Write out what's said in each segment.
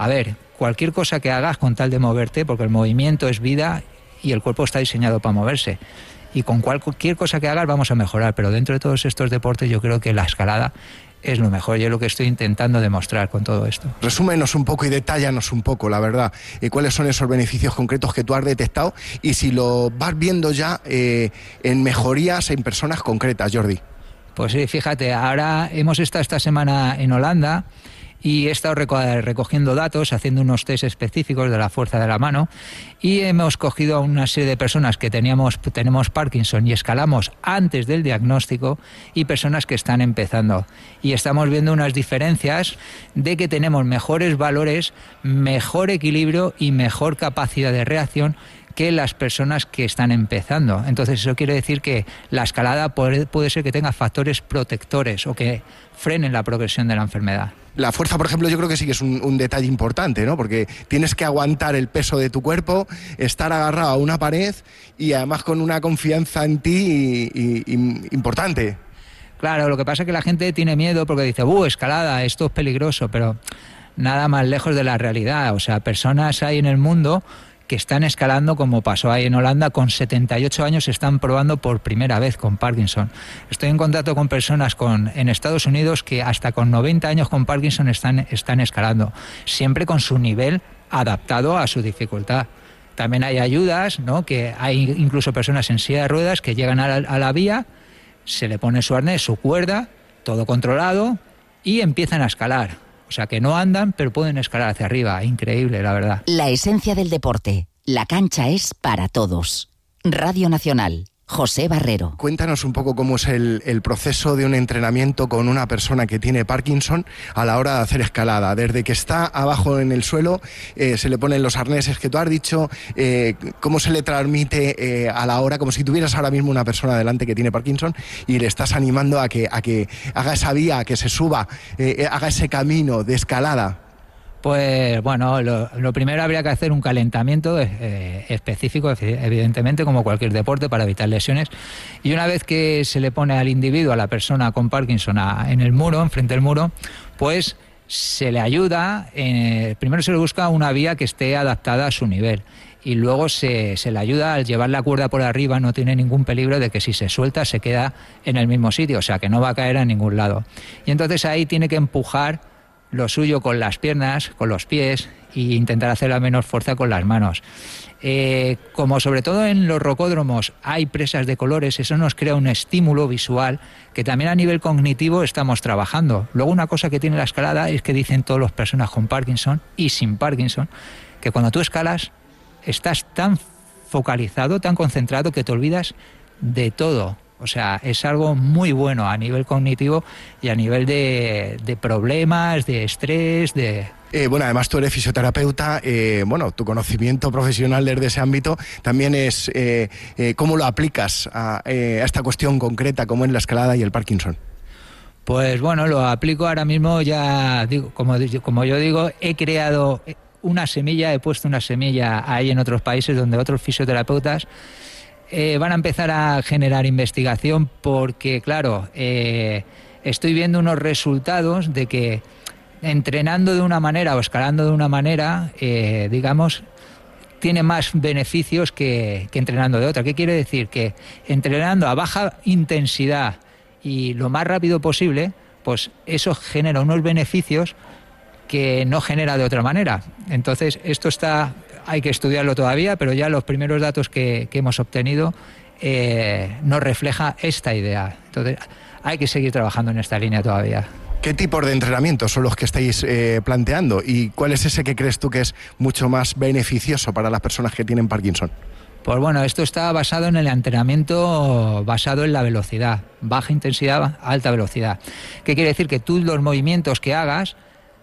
A ver, cualquier cosa que hagas con tal de moverte, porque el movimiento es vida y el cuerpo está diseñado para moverse. Y con cualquier cosa que hagas vamos a mejorar, pero dentro de todos estos deportes yo creo que la escalada es lo mejor, y es lo que estoy intentando demostrar con todo esto. Resúmenos un poco y detállanos un poco, la verdad, cuáles son esos beneficios concretos que tú has detectado y si lo vas viendo ya en mejorías en personas concretas, Jordi. Pues sí, fíjate, ahora hemos estado esta semana en Holanda y he estado recogiendo datos, haciendo unos test específicos de la fuerza de la mano, y hemos cogido a una serie de personas que tenemos Parkinson y escalamos antes del diagnóstico, y personas que están empezando. Y estamos viendo unas diferencias de que tenemos mejores valores, mejor equilibrio y mejor capacidad de reacción que las personas que están empezando. Entonces eso quiere decir que la escalada puede ser que tenga factores protectores o que frenen la progresión de la enfermedad. La fuerza, por ejemplo, yo creo que sí que es un detalle importante, ¿no? Porque tienes que aguantar el peso de tu cuerpo, estar agarrado a una pared y además con una confianza en ti importante. Claro, lo que pasa es que la gente tiene miedo porque dice, escalada, esto es peligroso, pero nada más lejos de la realidad. O sea, personas hay en el mundo que están escalando, como pasó ahí en Holanda, con 78 años están probando por primera vez con Parkinson. Estoy en contacto con personas en Estados Unidos que hasta con 90 años con Parkinson están escalando, siempre con su nivel adaptado a su dificultad. También hay ayudas, ¿no? Que hay incluso personas en silla de ruedas que llegan a la vía, se le pone su arnés, su cuerda, todo controlado, y empiezan a escalar. O sea, que no andan, pero pueden escalar hacia arriba. Increíble, la verdad. La esencia del deporte. La cancha es para todos. Radio Nacional. José Barrero. Cuéntanos un poco cómo es el proceso de un entrenamiento con una persona que tiene Parkinson a la hora de hacer escalada. Desde que está abajo en el suelo, se le ponen los arneses que tú has dicho, cómo se le transmite a la hora, como si tuvieras ahora mismo una persona delante que tiene Parkinson y le estás animando a que haga esa vía, a que se suba, haga ese camino de escalada. Pues bueno, lo primero habría que hacer un calentamiento específico, evidentemente, como cualquier deporte, para evitar lesiones. Y una vez que se le pone al individuo, a la persona con Parkinson, en el muro, enfrente del muro, pues se le ayuda. Primero se le busca una vía que esté adaptada a su nivel. Y luego se le ayuda al llevar la cuerda por arriba, no tiene ningún peligro de que si se suelta se queda en el mismo sitio, o sea que no va a caer a ningún lado. Y entonces ahí tiene que empujar lo suyo con las piernas, con los pies, e intentar hacer la menor fuerza con las manos. Como sobre todo en los rocódromos hay presas de colores, eso nos crea un estímulo visual que también a nivel cognitivo estamos trabajando. Luego una cosa que tiene la escalada es que dicen todas las personas con Parkinson y sin Parkinson, que cuando tú escalas estás tan focalizado, tan concentrado que te olvidas de todo. O sea, es algo muy bueno a nivel cognitivo y a nivel de problemas, de estrés, Bueno, además tú eres fisioterapeuta, tu conocimiento profesional desde ese ámbito también es cómo lo aplicas a esta cuestión concreta como es la escalada y el Parkinson. Pues bueno, lo aplico ahora mismo, ya digo, como yo digo, he creado una semilla, he puesto una semilla ahí en otros países donde otros fisioterapeutas van a empezar a generar investigación porque, claro, estoy viendo unos resultados de que entrenando de una manera o escalando de una manera, digamos, tiene más beneficios que entrenando de otra. ¿Qué quiere decir? Que entrenando a baja intensidad y lo más rápido posible, pues eso genera unos beneficios que no genera de otra manera. Entonces, hay que estudiarlo todavía, pero ya los primeros datos que hemos obtenido nos refleja esta idea. Entonces, hay que seguir trabajando en esta línea todavía. ¿Qué tipos de entrenamientos son los que estáis planteando? ¿Y cuál es ese que crees tú que es mucho más beneficioso para las personas que tienen Parkinson? Pues bueno, esto está basado en el entrenamiento basado en la velocidad, baja intensidad, alta velocidad. ¿Qué quiere decir? Que tú los movimientos que hagas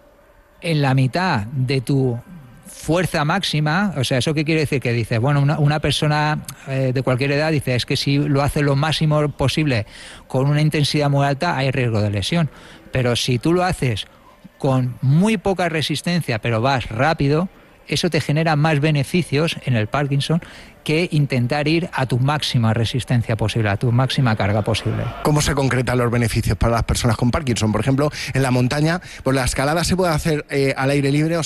en la mitad de tu fuerza máxima, o sea, ¿eso qué quiere decir? Que dices, bueno, una persona de cualquier edad dice, es que si lo hace lo máximo posible con una intensidad muy alta hay riesgo de lesión, pero si tú lo haces con muy poca resistencia pero vas rápido, eso te genera más beneficios en el Parkinson que intentar ir a tu máxima resistencia posible, a tu máxima carga posible. ¿Cómo se concretan los beneficios para las personas con Parkinson? Por ejemplo, en la montaña, pues la escalada se puede hacer al aire libre, o